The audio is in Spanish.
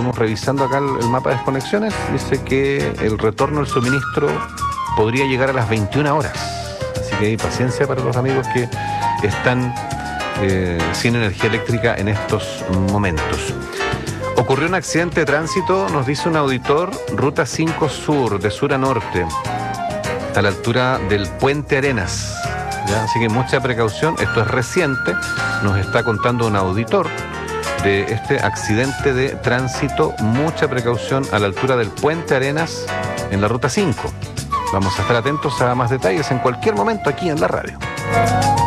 estuvimos revisando acá el mapa de desconexiones, dice que el retorno del suministro podría llegar a las 21 horas. Así que hay paciencia para los amigos que están sin energía eléctrica en estos momentos. Ocurrió un accidente de tránsito, nos dice un auditor, ruta 5 Sur, de sur a norte, a la altura del Puente Arenas. ¿Ya? Así que mucha precaución, esto es reciente, nos está contando un auditor de este accidente de tránsito, mucha precaución a la altura del Puente Arenas en la ruta 5. Vamos a estar atentos a más detalles en cualquier momento aquí en la radio.